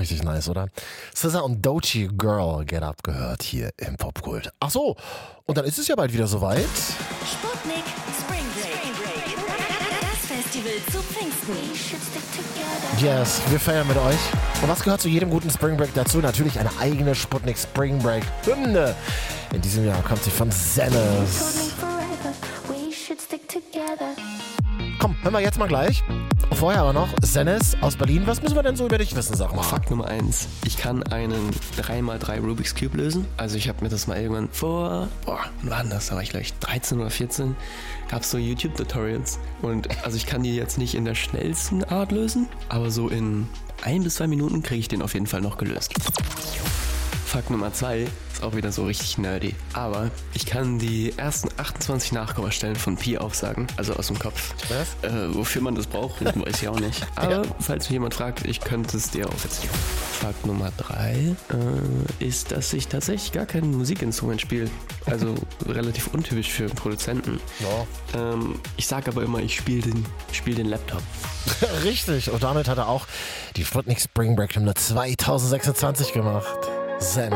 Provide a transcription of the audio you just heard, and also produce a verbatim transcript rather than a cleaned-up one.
Richtig nice, oder? S Z A und Doechii Girl Get Up gehört hier im Popkult. Ach so, und dann ist es ja bald wieder soweit. Sputnik Spring Break. Das Festival zu Pfingsten. Yes, wir feiern mit euch. Und was gehört zu jedem guten Spring Break dazu? Natürlich eine eigene Sputnik Spring Break Hymne. In diesem Jahr kommt sie von Zennis. Komm, hören wir jetzt mal gleich. Vorher aber noch, Zennis aus Berlin. Was müssen wir denn so über dich wissen, sag mal? Fakt Nummer eins. Ich kann einen drei mal drei Rubik's Cube lösen. Also ich habe mir das mal irgendwann vor, boah, wann war denn das? Da war ich gleich dreizehn oder vierzehn. Gab es so YouTube-Tutorials. Und also ich kann die jetzt nicht in der schnellsten Art lösen, aber so in ein bis zwei Minuten kriege ich den auf jeden Fall noch gelöst. Fakt Nummer zwei ist auch wieder so richtig nerdy. Aber ich kann die ersten achtundzwanzig Nachkommastellen von Pi aufsagen, also aus dem Kopf. Was? Äh, wofür man das braucht, weiß ich auch nicht. Aber ja. Falls mich jemand fragt, ich könnte es dir auch erzählen. Fakt Nummer drei äh, ist, dass ich tatsächlich gar kein Musikinstrument spiele. Also relativ untypisch für Produzenten. Ja. Ähm, ich sage aber immer, ich spiele den, spiel den Laptop. Richtig. Und damit hat er auch die Sputnik Spring Break Hymne zwanzig sechsundzwanzig gemacht. Zen.